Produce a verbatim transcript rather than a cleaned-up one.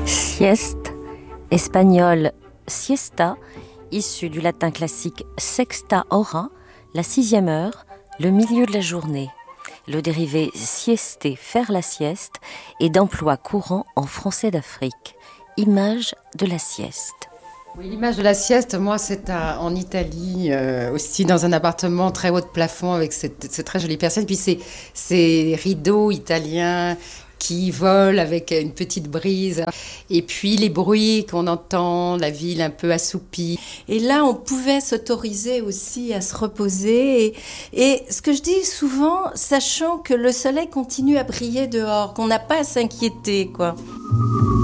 Sieste, espagnol siesta, issu du latin classique sexta hora, la sixième heure, le milieu de la journée. Le dérivé siester, faire la sieste, est d'emploi courant en français d'Afrique. Image de la sieste. Oui, l'image de la sieste, moi, c'est à, en Italie, euh, aussi dans un appartement très haut de plafond avec cette, cette très jolie persienne. Puis ces, ces rideaux italiens qui volent avec une petite brise. Et puis les bruits qu'on entend, la ville un peu assoupie. Et là, on pouvait s'autoriser aussi à se reposer. Et, et ce que je dis souvent, sachant que le soleil continue à briller dehors, qu'on n'a pas à s'inquiéter, quoi.